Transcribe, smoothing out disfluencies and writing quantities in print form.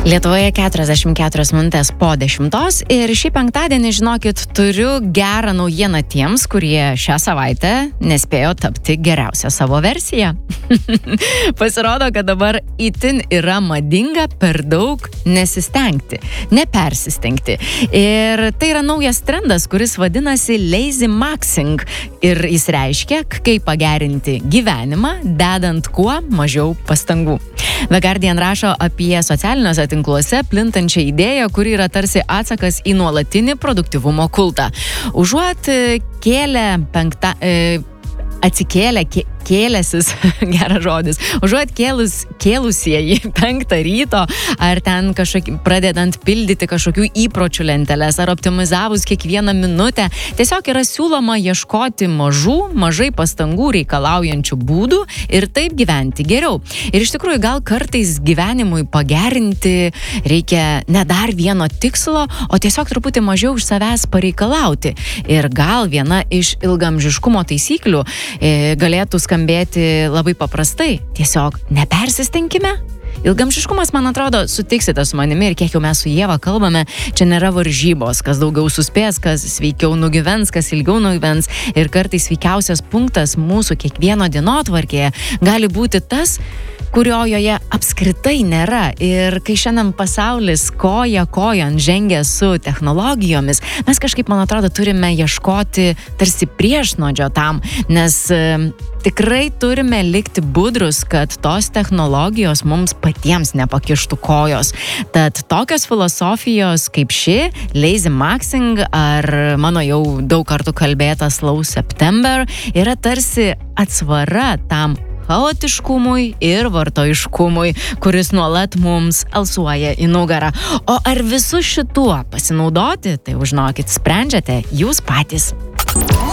Lietuvoje 44 minutės po 10 ir šį penktadienį, žinokit, turiu gerą naujieną tiems, kurie šią savaitę nespėjo tapti geriausią savo versiją. Pasirodo, kad dabar itin yra madinga per daug nesistengti, nepersistengti. Ir tai yra naujas trendas, kuris vadinasi lazy maxing ir jis reiškia, kaip pagerinti gyvenimą, dedant kuo mažiau pastangų. The Guardian rašo apie socialiniuose tinkluose plintančią idėją, kuri yra tarsi atsakas į nuolatinį produktyvumo kultą. Užuot kėlęsis, geras žodis, užuot kėlusieji 5 ryto, ar ten pradedant pildyti kažkokių įpročių lenteles, ar optimizavus kiekvieną minutę, tiesiog yra siūloma ieškoti mažai pastangų reikalaujančių būdų ir taip gyventi geriau. Ir iš tikrųjų, gal kartais gyvenimui pagerinti reikia ne dar vieno tikslo, o tiesiog truputį mažiau iš savęs pareikalauti. Ir gal viena iš ilgaamžiškumo taisyklių galėtų skambėti labai paprastai. Tiesiog nepersistengkime. Ilgaamžiškumas, man atrodo, sutiksite su manimi ir kiek jau mes su Ieva kalbame, čia nėra varžybos, kas daugiau suspės, kas sveikiau nugyvens, kas ilgiau nugyvens. Ir kartais sveikiausias punktas mūsų kiekvieno dienotvarkėje gali būti tas, kurio joje apskritai nėra. Ir kai šiandien pasaulis koja kojon žengia su technologijomis, mes kažkaip, man atrodo, turime ieškoti tarsi priešnuodžio tam, nes tikrai turime likti budrus, kad tos technologijos mums patiems nepakištų kojos. Tad tokios filosofijos kaip ši, lazy maxing, ar mano jau daug kartų kalbėta slow September, yra tarsi atsvara tam chaotiškumui ir vartojiškumui, kuris nuolat mums alsuoja į nugarą. O ar visu šituo pasinaudoti, tai žinokit, sprendžiate jūs patys.